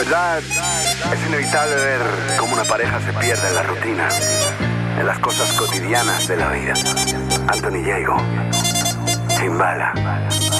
verdad, es inevitable ver cómo una pareja se pierde en la rutina, en las cosas cotidianas de la vida. Anthony Diego, Chimbala.